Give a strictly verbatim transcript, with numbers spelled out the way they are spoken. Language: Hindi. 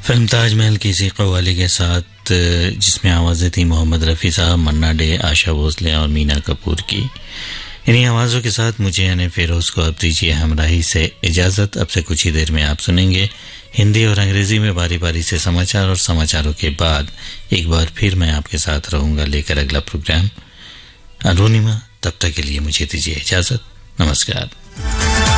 फिल्म ताजमहल की इसी कव्वाली के साथ, जिसमें आवाज़ें थी मोहम्मद रफ़ी साहब, मन्ना डे, आशा भोसले और मीना कपूर की। इन्हीं आवाज़ों के साथ मुझे यानी फिरोज़ को अब दीजिए हमराही से इजाज़त। अब से कुछ ही देर में आप सुनेंगे हिंदी और अंग्रेज़ी में बारी बारी से समाचार, और समाचारों के बाद एक बार फिर मैं आपके साथ रहूँगा लेकर अगला प्रोग्राम अरुणिमा। तब तक के लिए मुझे दीजिए इजाज़त। नमस्कार।